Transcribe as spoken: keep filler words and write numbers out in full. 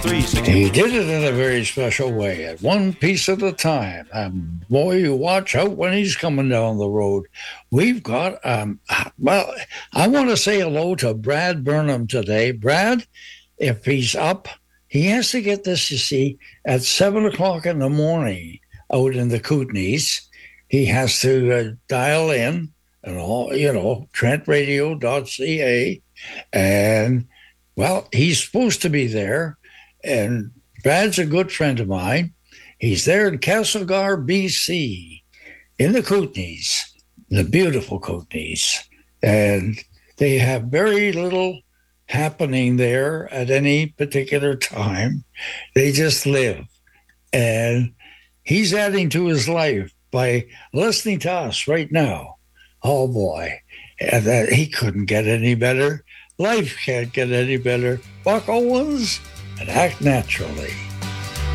three six. He did it in a very special way, at one piece at a time. And boy, you watch out when he's coming down the road. We've got, um, well, I want to say hello to Brad Burnham today. Brad, if he's up, he has to get this, you see, at seven o'clock in the morning out in the Kootenays. He has to uh, dial in and all, you know, trent radio dot c a. And, well, he's supposed to be there. And Brad's a good friend of mine. He's there in Castlegar, B C, in the Kootenays, the beautiful Kootenays. And they have very little happening there at any particular time. They just live. And he's adding to his life by listening to us right now. Oh, boy. And that, he couldn't get any better. Life can't get any better. Buck Owens and Act Naturally.